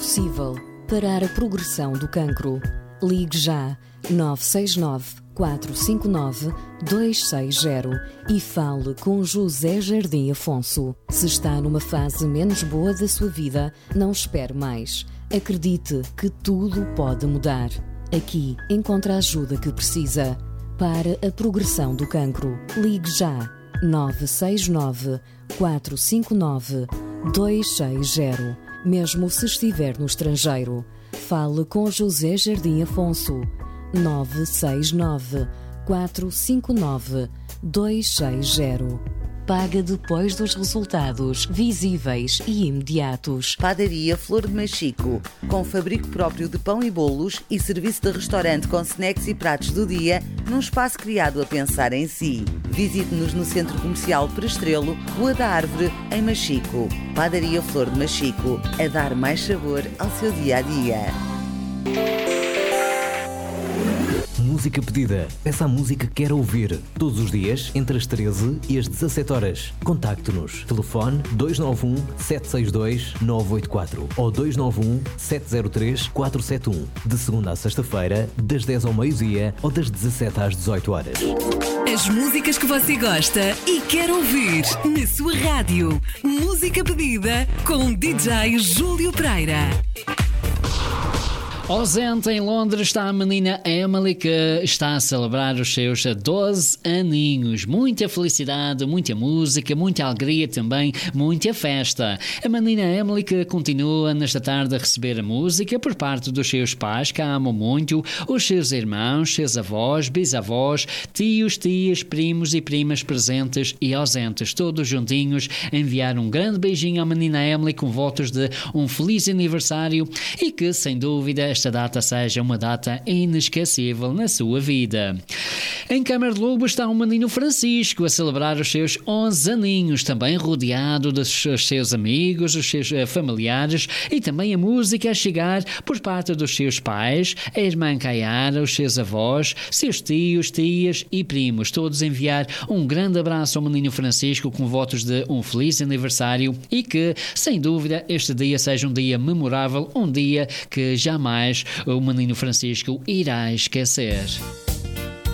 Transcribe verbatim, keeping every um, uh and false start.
possível parar a progressão do cancro. Ligue já nove seis nove, quatro cinco nove, dois seis zero e fale com José Jardim Afonso. Se está numa fase menos boa da sua vida, não espere mais. Acredite que tudo pode mudar. Aqui encontra a ajuda que precisa. Para a progressão do cancro, ligue já nove seis nove, quatro cinco nove, dois seis zero. Mesmo se estiver no estrangeiro, fale com José Jardim Afonso. nove seis nove, quatro cinco nove, dois seis zero. Paga depois dos resultados visíveis e imediatos. Padaria Flor de Machico, com fabrico próprio de pão e bolos e serviço de restaurante com snacks e pratos do dia, num espaço criado a pensar em si. Visite-nos no Centro Comercial Prestrelo, Rua da Árvore, em Machico. Padaria Flor de Machico, a dar mais sabor ao seu dia-a-dia. Música pedida. Peça a música que quer ouvir. Todos os dias, entre as treze e as dezassete horas. Contacte-nos. Telefone dois nove um, sete seis dois, nove oito quatro ou dois nove um, sete zero três, quatro sete um. De segunda a sexta-feira, das dez ao meio-dia ou das dezassete às dezoito horas. As músicas que você gosta e quer ouvir na sua rádio. Música pedida com D J Júlio Pereira. Ausente em Londres está a menina Emily, que está a celebrar os seus doze aninhos. Muita felicidade, muita música, muita alegria também, muita festa. A menina Emily que continua nesta tarde a receber a música por parte dos seus pais, que a amam muito, os seus irmãos, seus avós, bisavós, tios, tias, primos e primas presentes e ausentes, todos juntinhos, enviar um grande beijinho à menina Emily com votos de um feliz aniversário e que, sem dúvida, esta data seja uma data inesquecível na sua vida. Em Câmara de Lobo está o menino Francisco a celebrar os seus onze aninhos, também rodeado dos seus amigos, os seus familiares e também a música a chegar por parte dos seus pais, a irmã Caiara, os seus avós, seus tios, tias e primos, todos enviar um grande abraço ao menino Francisco com votos de um feliz aniversário e que, sem dúvida, este dia seja um dia memorável, um dia que jamais o menino Francisco irá esquecer.